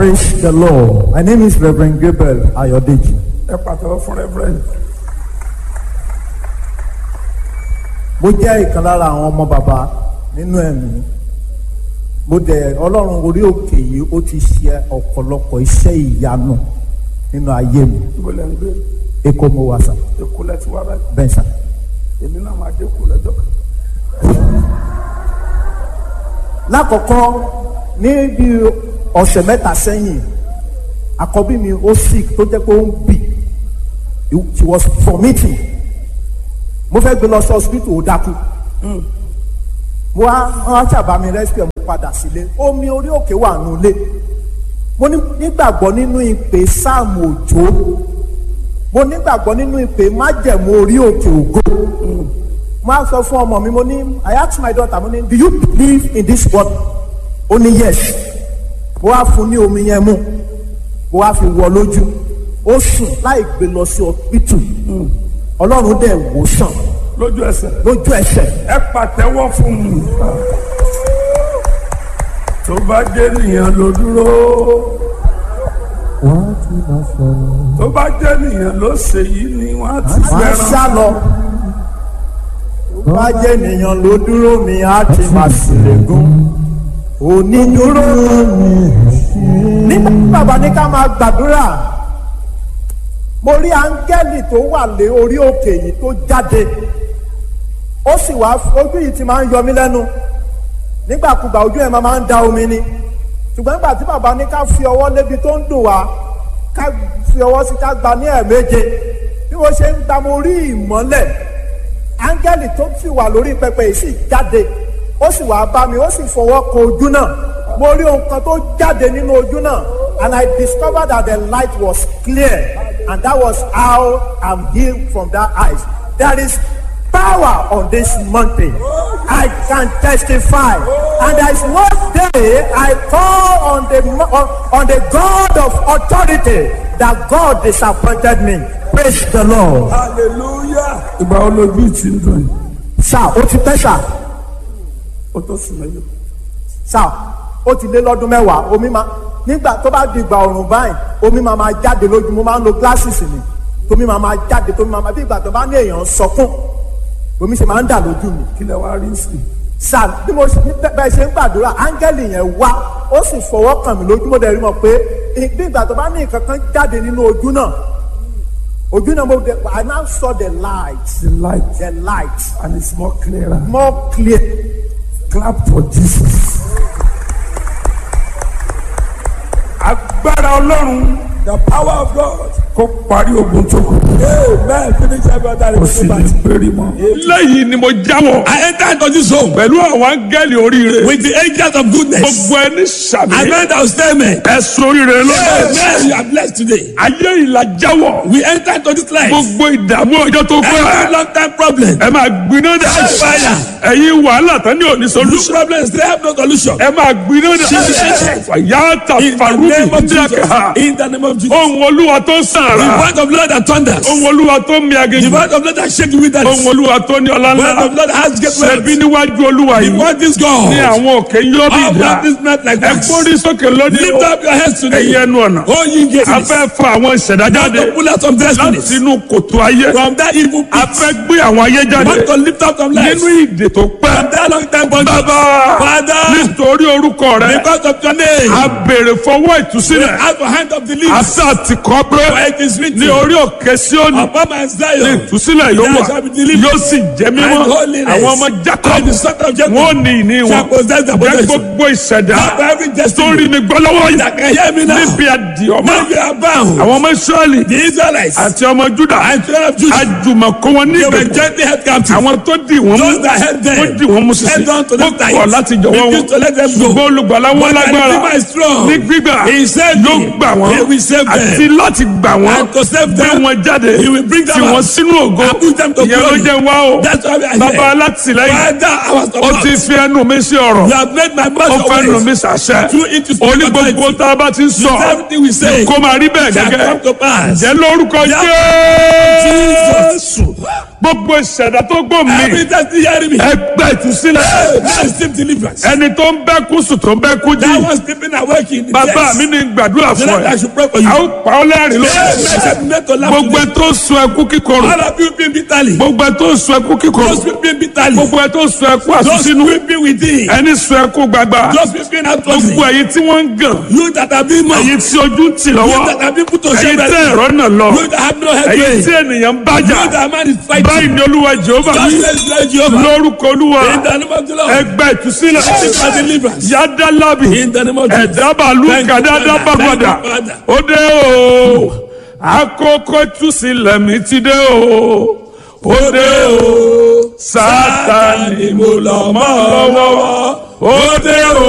Praise the Lord. My name is Reverend Gabriel Ayodeji. Ẹ pàtẹ́wọ́ fún Reverend. Mo jẹ́ ìkan lára àwọn ọmọ bàbá nínú ẹ̀mí. Mo dẹ̀ Ọlọ́run orí òkè yìí ó ti ṣe ọ̀pọ̀lọpọ̀ iṣẹ́ ìyanu nínú ayé mi. Ibo lẹ ń gbé? Èkó mo wà sà. Èkó lẹ ti wá báyìí. Bẹ́ẹ̀ sà. Èmi náà máa dé Èkó lọ́jọ́ kan. Lákọ̀ọ́kọ́ ní bí ọ̀sẹ̀ mẹ́ta sẹ́yìn, àkọ́bí mi ó sick tó jẹ́ pé ó ń bì. She was vomiting. Mo fẹ́ gbé lọ sí hospital ó dákú. Mo wá ṣàbá mi rescue mo padà sílé. Omi orí òkè wà nulẹ̀. Mo nígbàgbọ́ nínú ìpè Sáàmù Òjó. Mo nígbàgbọ́ nínú ìpè májẹ̀mú orí òkè ògo. Mo á sọ fún ọmọ mi, mo ní, I asked my daughter, mo ní, do you believe in this word? Ó ní yes. Mo wá fún ní omi yẹn mú. Mo wá fi wọ lójú. Ó sùn láì gbé lọ sí hospital. Ọlọ́run dẹ̀ wò sàn. Lójú ẹsẹ̀. Lójú ẹsẹ̀. Ẹ pàtẹ́wọ́ fún mi. Tó bá jẹ́ nìyẹn ló dúró. Wọ́n ti máa sọ̀rọ̀. Tó bá jẹ́ nìyẹn ló ṣe yìí ni wọ́n á ti Wọ́n á fẹ́ràn. sá lọ. Tó bá jẹ́ ènìyàn ló dúró mi á ti máa ṣèlégún. Onídúró mi. Nígbà tí bàbá ní ká máa gbàdúrà, mo rí áńgẹ́lì tó wà lé orí òkè yìí tó jáde. Ó sì wá ojú yìí ti máa ń yọ mí lẹ́nu. Nígbàkúgbà ojú ẹ̀ máa ń da omi ni. Ṣùgbọ́n nígbà tí bàbá ní ká fi ọwọ́ lébi tó ń dùn wá, ká fi ọwọ́ sí ká gba ní ẹ̀ẹ̀méje. Bí mo ṣe ń gba mo rí ìmọ́lẹ̀. Áńgẹ́lì tó sì wà lórí pẹpẹ yìí sì jáde. Ó sì wá bá mi, ó sì fọwọ́ kan ojú náà. Mo rí ohun kan tó jáde nínú ojú náà. And I discovered that the light was clear. And that was how I'm healed from that eyes. There is power on this mountain. I can testify. And there is no day I call on the God of authority that God disappointed me. Praise the Lord. Hallelujah. Ìgbà wo lójú ìtì ń dùn yìí? Sá, ó ti pẹ́ sá. Ó tó sùn mẹ́lò. Sá, ó ti lé lọ́dún mẹ́wàá. Omi máa nígbà tó bá di ìgbà ọ̀rùn báyìí, omi máa jáde lójú. Mo máa ń lo glasses mi. Tómi máa jáde, tómi máa bí ìgbà tó bá ní èèyàn sọkún. Omi ṣe máa ń dà lójú mi. Kí lẹ wá rí sí? Sá, bí mo bẹ́ẹ̀ ṣe ń gbàdúrà, áńgẹ́lì yẹn wá, ó sì fọwọ́ kàn mí lójú. Mo dẹ̀ rí mọ̀ pé bí ìgbà tó bá ní nǹkan kan jáde nínú ojú náà. Ojú náà I now saw the light. The light. The light. And it's more clearer. More clear. Clap for Jesus. Agbára Ọlọ́run. The power of God. Kó parí ogun tó kù. Amen. Finish everybody. Kò sì ní péré mọ́. Lẹ́yìn ni mo jáwọ́. I enter into this home. Pẹ̀lú àwọn áńgẹ́lì oríire. With the angels of goodness. Gbogbo ẹni sàmì. I meant our statement. Ẹ̀sùn oríire ló. Amen. You are blessed today. Ayé ìlà jáwọ́. We enter into this life. Gbogbo ìdààmú ọjọ́ tó Every pẹ́. long time problem. Ẹ máa gbiná dà. Fire. Ẹ̀yin wàhálà tán ní òní This solution. problem still have no solution. Ẹ máa gbiná dà. Fàyàtà In the farubi name of Jesus. díàkà. In the name of Jesus. Ohun Olúwa tó The sàrà. word of Lord that thunders. Ohun Olúwa tó mi The aginjù. word of Lord that shake you with that. Ohun Olúwa tó ní ọlá The word ńlá. of Lord that has great Ṣebí wealth. níwájú Olúwa The yìí. word is God. Ní àwọn òkè yóò bí All ìdá. that is not like Ẹ that. gbórí sókè lónìí. Lift up your heads today. Ẹ̀yin ẹnu ọ̀nà. Oh, you get A it. fẹ́ fa àwọn ìṣẹ̀dá Want jáde to pull out some destinies láti inú kòtò ayé. from that evil A pit. fẹ́ gbé àwọn ayé jáde Want to lift up some lives nínú ìdè tó pẹ́. from that long time bondage. Bàbá Father, nítorí orúkọ rẹ̀ because of your name, a béèrè fọwọ́ ìtúsílẹ̀. out of hand of the leaves, Àṣà ti kọ́ pé for it is written, ní orí òkè Síónì upon my ní Zion, ìtúsílẹ̀ yóò there wà shall be deliverance yóò sì jẹ́ mímọ́. and holiness. Àwọn ọmọ And Jákọ́bù the son of Jacob wọ́n ní ìní shall wọn. possess the Jẹ́ possession. gbogbo ìṣẹ̀dá Have every tó destiny rí mi gbọ́ lọ́wọ́ yìí that can hear me now. níbi àdìọ́mọ́. Now you are bound. Àwọn ọmọ Ísírẹ́lì The Israelites àti ọmọ Júdà and children of Judah, àjùmọ̀kó wọn ní they were ìgbèkùn. gently held captive. Àwọn tó dì wọ́n mú Those that held them, wọ́n dì wọ́n mú sísè held on to wọ́n them tight. kọ̀ láti jọ̀wọ́ wọn Refused to let them go. ṣùgbọ́n olùgbàlà wọn But the lágbára Redeemer is strong. ní gbígbà He saved yóò me. gbà wọ́n He will save them. àti láti gbà wọ́n And to save gbé them, wọn jáde He will bring them tì wọ́n out. sínú ògo And put them to ìyẹn ló glory. jẹ́ wá o That's why we are bàbá here. alátìlẹ́yìn Father, our ó ti support. fi ẹnu mi sí ọ̀rọ̀ You have made my ó mouth fẹ́ ẹnu always. mi sàṣẹ Through it to speak ó ní gbogbo authority. tá a bá ti ń sọ Everything we say kó máa rí bẹ́ẹ̀ shall gẹ́gẹ́ come to pass. jẹ́ lórúkọ Yeah. Jésù. Jesus. gbogbo ìṣẹ̀dá tó gbọ́ mi Every time you hear me. ẹgbẹ́ ìtúsílẹ̀ Now receive deliverance. ẹni tó ń bẹ́ kú sùn tó ń bẹ́ kú jí That was sleeping awake in the bàbá chest. mi ní gbàdúrà So fún that I ẹ should pray for you. a ó pa ọ́ lẹ́rìn lónìí gbogbo ẹ tó ń sun ẹkú kíkorò All of you weeping bitterly. gbogbo ẹ tó ń sun ẹkú kíkorò Those weeping bitterly. gbogbo ẹ tó ń sun ẹkú Those àsúnsínú weeping within. ẹni sun ẹkú gbagba Those weeping outwardly. gbogbo ẹ̀yin tí wọ́n ń gàn You that have been mocked. ẹ̀yin tí ojú ń tì lọ́wọ́ You that have been put to ẹ̀yin shame. tẹ́ ẹ̀rọ náà lọ You that have no head. ẹ̀yin You tí ènìyàn ń bájà that man is fighting. báyìí ni olúwa jehova Just wí let's let Jehovah. lórúkọ olúwa In the name of the Lord. ẹgbẹ́ ìtúsílẹ̀ Seek for deliverance. yádàlábì In the name of Jesus. ẹ̀dábàlú Thank you, kàdáadá Father. bàgbàdà Thank you, Father. ó dé o àkókò ìtúsílẹ̀ mi ti dé o ó dé o sátani mo lọ mọ́ lọ́wọ́ ó dé o